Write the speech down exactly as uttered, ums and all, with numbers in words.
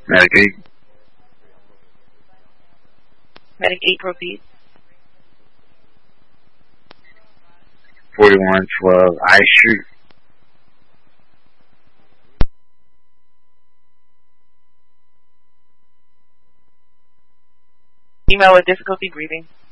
Medic eight. Medic eight, proceed. forty-one twelve I Street. Email with difficulty breathing.